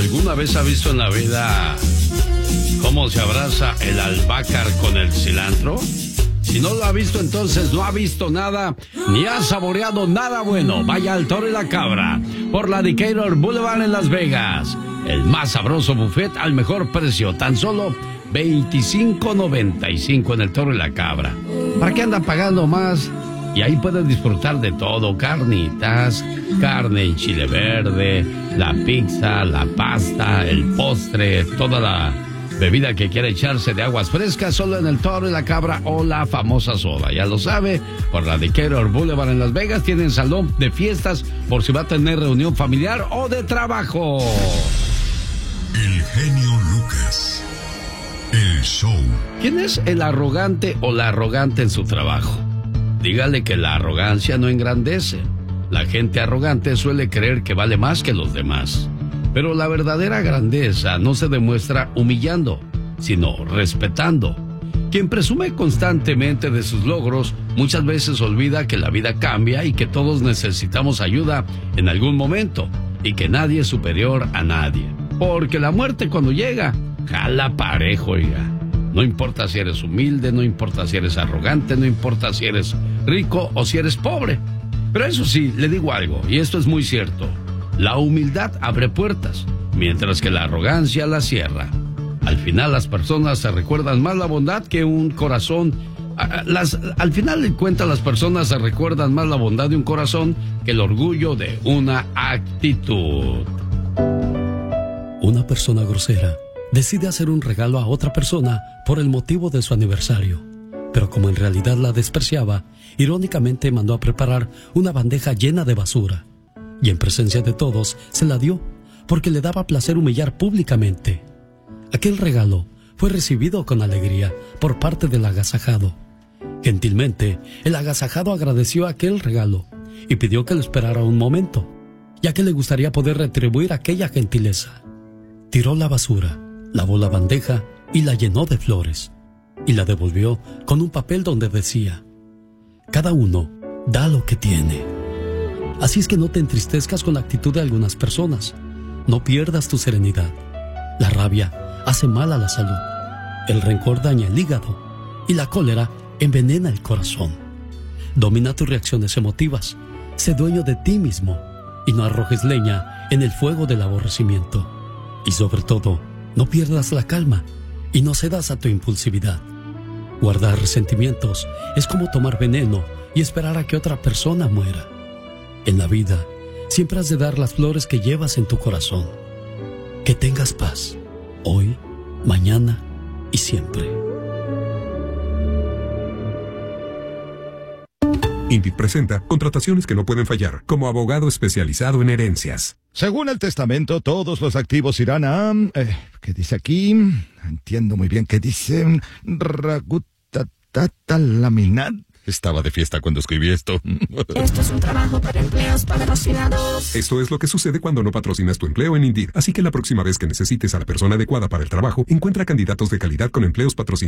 ¿Alguna vez ha visto en la vida cómo se abraza el albácar con el cilantro? Si no lo ha visto, entonces no ha visto nada, ni ha saboreado nada bueno. Vaya al Toro y la Cabra, por la Decatur Boulevard en Las Vegas. El más sabroso buffet al mejor precio, tan solo $25.95 en el Toro y la Cabra. ¿Para qué anda pagando más? Y ahí pueden disfrutar de todo: carnitas, carne en chile verde, la pizza, la pasta, el postre, toda la bebida que quiera echarse de aguas frescas, solo en el Toro y la Cabra, o la famosa soda. Ya lo sabe, por la Decatur Boulevard en Las Vegas tienen salón de fiestas por si va a tener reunión familiar o de trabajo. El genio Lucas. El show. ¿Quién es el arrogante o la arrogante en su trabajo? Dígale que la arrogancia no engrandece. La gente arrogante suele creer que vale más que los demás. Pero la verdadera grandeza no se demuestra humillando, sino respetando. Quien presume constantemente de sus logros, muchas veces olvida que la vida cambia y que todos necesitamos ayuda en algún momento, y que nadie es superior a nadie. Porque la muerte, cuando llega, jala parejo, oiga. No importa si eres humilde, no importa si eres arrogante, no importa si eres rico o si eres pobre. Pero eso sí, le digo algo, y esto es muy cierto: la humildad abre puertas, mientras que la arrogancia las cierra. Al final las personas se recuerdan más la bondad que un corazón. Al final de cuentas, las personas se recuerdan más la bondad de un corazón que el orgullo de una actitud. Una persona grosera decide hacer un regalo a otra persona por el motivo de su aniversario. Pero como en realidad la despreciaba, irónicamente mandó a preparar una bandeja llena de basura. Y en presencia de todos se la dio, porque le daba placer humillar públicamente. Aquel regalo fue recibido con alegría por parte del agasajado. Gentilmente, el agasajado agradeció aquel regalo y pidió que lo esperara un momento, ya que le gustaría poder retribuir aquella gentileza. Tiró la basura, lavó la bandeja y la llenó de flores, y la devolvió con un papel donde decía: cada uno da lo que tiene. Así es que no te entristezcas con la actitud de algunas personas. No pierdas tu serenidad. La rabia hace mal a la salud. El rencor daña el hígado y la cólera envenena el corazón. Domina tus reacciones emotivas. Sé dueño de ti mismo y no arrojes leña en el fuego del aborrecimiento. Y sobre todo, no pierdas la calma y no cedas a tu impulsividad. Guardar resentimientos es como tomar veneno y esperar a que otra persona muera. En la vida, siempre has de dar las flores que llevas en tu corazón. Que tengas paz, hoy, mañana y siempre. Indeed presenta contrataciones que no pueden fallar, como abogado especializado en herencias. Según el testamento, todos los activos irán a... ¿qué dice aquí? No entiendo muy bien qué dice. Ragutatatalaminar. Estaba de fiesta cuando escribí esto. Esto es un trabajo para empleos patrocinados. Esto es lo que sucede cuando no patrocinas tu empleo en Indeed. Así que la próxima vez que necesites a la persona adecuada para el trabajo, encuentra candidatos de calidad con empleos patrocinados.